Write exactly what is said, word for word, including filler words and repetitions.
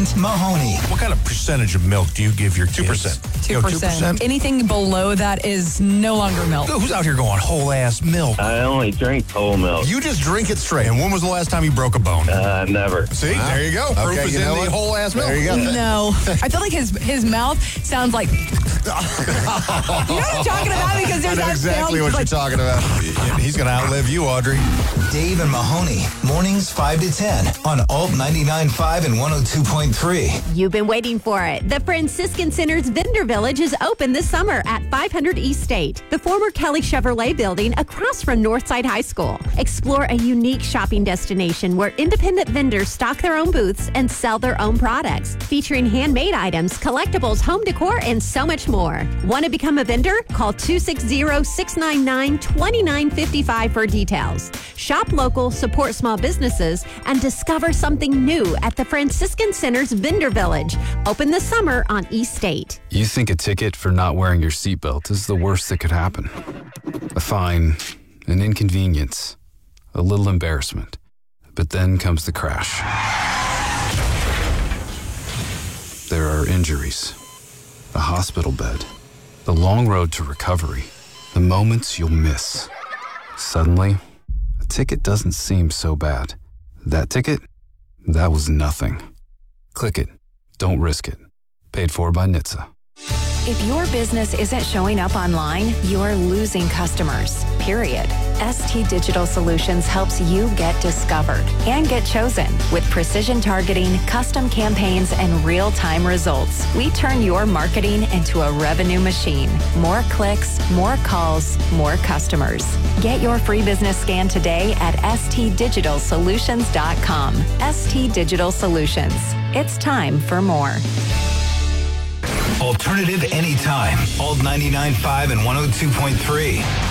Mahoney. What kind of percentage of milk do you give your kids? two percent. You two know, percent. Anything below that is no longer milk. Who's out here going whole ass milk? I only drink whole milk. You just drink it straight. And when was the last time you broke a bone? Uh, never. See, Wow. there you go. Proof Okay, is you in know the what? whole ass milk. There you go. No. I feel like his his mouth sounds like... You know what I'm talking about? Because I there's know that exactly sound what like, you're talking about. He's going to outlive you, Audrey. Dave and Mahoney. Mornings five to ten on Alt ninety-nine point five and one oh two point three. You've been waiting for it. The Franciscan Center's Vendor Village is open this summer at five hundred East State, the former Kelly Chevrolet building across from Northside High School. Explore a unique shopping destination where independent vendors stock their own booths and sell their own products, featuring handmade items, collectibles, home decor, and so much more. Want to become a vendor? Call two six zero, six nine nine, two nine five five for details. Shop local, support small businesses, and discover something new at the Franciscan Center's Vendor Village. Open this summer on East State. You think a ticket for not wearing your seatbelt is the worst that could happen. A fine, an inconvenience, a little embarrassment. But then comes the crash. There are injuries, a hospital bed, the long road to recovery, the moments you'll miss. Suddenly, a ticket doesn't seem so bad. That ticket? That was nothing. Click it. Don't risk it. Paid for by N H T S A. If your business isn't showing up online, you're losing customers, period. S T Digital Solutions helps you get discovered and get chosen. With precision targeting, custom campaigns, and real-time results, we turn your marketing into a revenue machine. More clicks, more calls, more customers. Get your free business scan today at S T digital solutions dot com. S T Digital Solutions. It's time for more. Alternative anytime. Alt ninety-nine point five and one oh two point three.